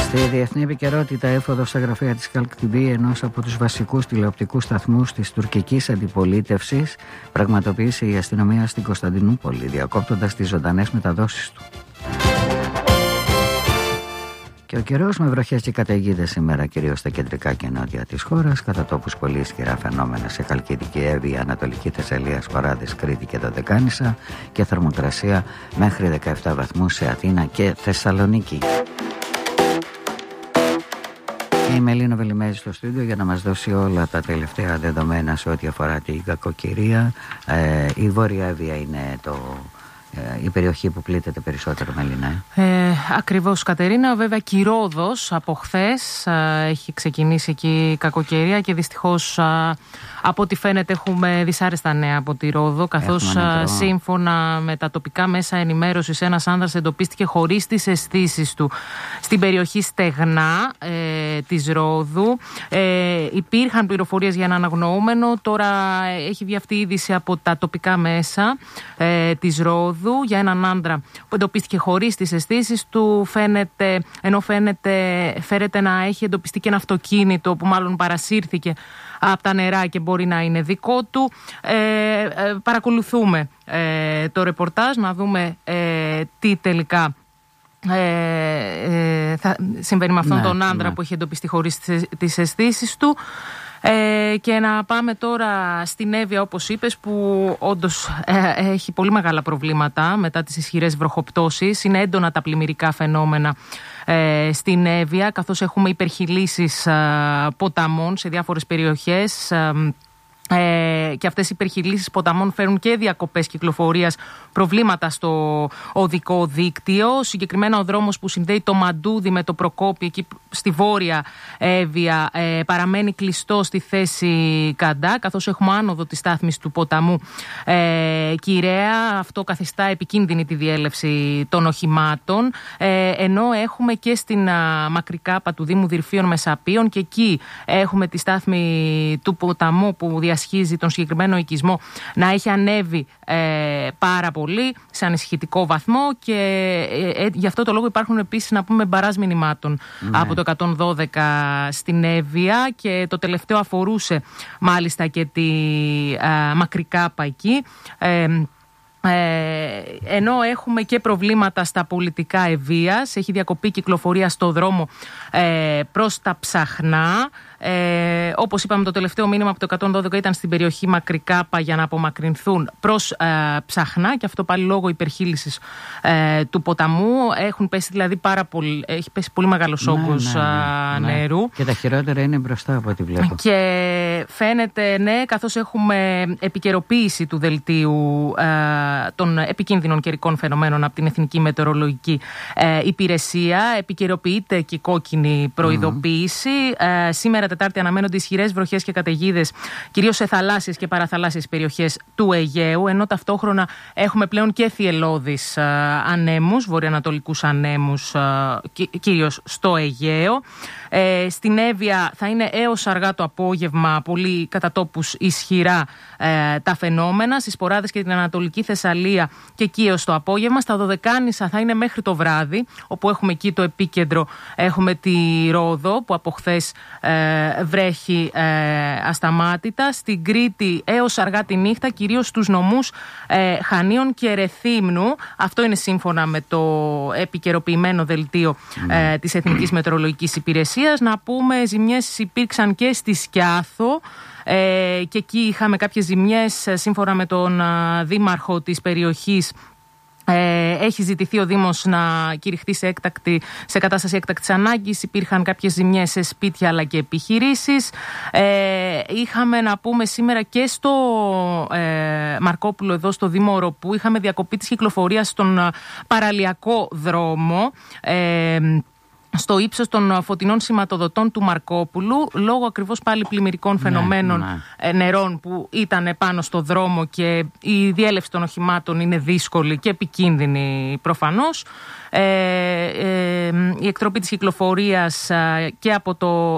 Στη διεθνή επικαιρότητα, έφοδος στα γραφεία της Kalk TV, ενός από τους βασικούς τηλεοπτικούς σταθμούς της τουρκικής αντιπολίτευσης, πραγματοποίησε η αστυνομία στην Κωνσταντινούπολη, διακόπτοντας τις ζωντανές μεταδόσεις του. Και ο καιρός με βροχές και καταιγίδες σήμερα, κυρίως στα κεντρικά και νότια της χώρας, κατά τόπους πολύ ισχυρά φαινόμενα σε Χαλκιδική, Εύβοια, Ανατολική Θεσσαλία, Σποράδες, Κρήτη και Δωδεκάνησα, και θερμοκρασία μέχρι 17 βαθμούς σε Αθήνα και Θεσσαλονίκη. Η Μελίνα Βελιμέζη στο στούντιο για να μας δώσει όλα τα τελευταία δεδομένα σε ό,τι αφορά την κακοκαιρία. Η Βόρεια Εύβοια είναι η περιοχή που πλήττεται περισσότερο, Μελίνα. Ακριβώς, Κατερίνα. Βέβαια, και η Ρόδος από χθες έχει ξεκινήσει εκεί η κακοκαιρία και δυστυχώς από ό,τι φαίνεται έχουμε δυσάρεστα νέα από τη Ρόδο, καθώς σύμφωνα με τα τοπικά μέσα ενημέρωσης ένας άνδρας εντοπίστηκε χωρίς τις αισθήσεις του στην περιοχή Στεγνά της Ρόδου. Υπήρχαν πληροφορίες για έναν αγνοούμενο, τώρα έχει βγει αυτή η είδηση από τα τοπικά μέσα της Ρόδου για έναν άντρα που εντοπίστηκε χωρίς τις αισθήσεις του. Φέρεται να έχει εντοπιστεί και ένα αυτοκίνητο που μάλλον παρασύρθηκε από τα νερά και μπορεί να είναι δικό του. Παρακολουθούμε το ρεπορτάζ να δούμε τι τελικά θα συμβαίνει με αυτόν τον άντρα που έχει εντοπιστεί χωρίς τις αισθήσεις του. Και να πάμε τώρα στην Εύβοια, όπως είπες, που όντως έχει πολύ μεγάλα προβλήματα μετά τις ισχυρές βροχοπτώσεις. Είναι έντονα τα πλημμυρικά φαινόμενα στην Εύβοια, καθώς έχουμε υπερχειλήσεις ποταμών σε διάφορες περιοχές. Και αυτές οι υπερχειλήσεις ποταμών φέρουν και διακοπές κυκλοφορίας, προβλήματα στο οδικό δίκτυο. Συγκεκριμένα ο δρόμος που συνδέει το Μαντούδι με το Προκόπη, εκεί στη Βόρεια Εύβοια, παραμένει κλειστό στη θέση Καντά, καθώς έχουμε άνοδο της στάθμης του ποταμού Κυραία. Αυτό καθιστά επικίνδυνη τη διέλευση των οχημάτων, ενώ έχουμε και στην Μακρικάπα του Δήμου Δυρφίων Μεσαπίων, και εκεί έχουμε τη στάθμη του ποταμού που διασχίζει τον συγκεκριμένο οικισμό να έχει ανέβει πάρα πολύ, σε ανησυχητικό βαθμό, και γι' αυτό το λόγο υπάρχουν επίσης, να πούμε, μπαράζ μηνυμάτων από το 112 στην Εύβοια, και το τελευταίο αφορούσε μάλιστα και τη Μακρικάπα εκεί. Ενώ έχουμε και προβλήματα στα πολιτικά Ευβοίας, έχει διακοπή κυκλοφορία στο δρόμο προς τα Ψαχνά. Όπως είπαμε, το τελευταίο μήνυμα από το 112 ήταν στην περιοχή Μακρικάπα για να απομακρυνθούν προς Ψαχνά, και αυτό πάλι λόγω υπερχείλησης του ποταμού. Έχουν πέσει δηλαδή έχει πέσει πολύ μεγάλος όγκος νερού. Και τα χειρότερα είναι μπροστά από ό,τι βλέπω. Και φαίνεται, καθώς έχουμε επικαιροποίηση του δελτίου των επικίνδυνων καιρικών φαινομένων από την Εθνική Μετεωρολογική Υπηρεσία, επικαιροποιείται και η κόκκινη προειδοποίηση. Σήμερα Τετάρτη αναμένονται ισχυρές βροχές και καταιγίδες, κυρίως σε θαλάσσιες και παραθαλάσσιες περιοχές του Αιγαίου, ενώ ταυτόχρονα έχουμε πλέον και θυελλώδεις ανέμους, βορειοανατολικούς ανέμους, κυρίως στο Αιγαίο. Στην Εύβοια θα είναι έως αργά το απόγευμα πολύ κατά τόπους ισχυρά τα φαινόμενα. Στις Σποράδες και την Ανατολική Θεσσαλία και εκεί έως το απόγευμα. Στα Δωδεκάνησα θα είναι μέχρι το βράδυ, όπου έχουμε εκεί το επίκεντρο. Έχουμε τη Ρόδο που από χθες βρέχει ασταμάτητα. Στην Κρήτη έως αργά τη νύχτα, κυρίως στους νομούς Χανίων και Ρεθύμνου. Αυτό είναι σύμφωνα με το επικαιροποιημένο δελτίο της Εθνικής Μετεωρολογικής Υπηρεσίας. Να πούμε, ζημιές υπήρξαν και στη Σκιάθο, και εκεί είχαμε κάποιες ζημιές. Σύμφωνα με τον δήμαρχο της περιοχής, έχει ζητηθεί ο Δήμος να κηρυχθεί σε κατάσταση έκτακτης ανάγκης. Υπήρχαν κάποιες ζημιές σε σπίτια αλλά και επιχειρήσεις. Είχαμε, να πούμε, σήμερα και στο Μαρκόπουλο, εδώ στο Δήμο Οροπού, είχαμε διακοπή της κυκλοφορίας στον παραλιακό δρόμο, στο ύψος των φωτεινών σηματοδοτών του Μαρκόπουλου, λόγω ακριβώς πάλι πλημμυρικών φαινομένων νερών που ήταν πάνω στο δρόμο, και η διέλευση των οχημάτων είναι δύσκολη και επικίνδυνη προφανώς. Η εκτροπή της κυκλοφορίας και από το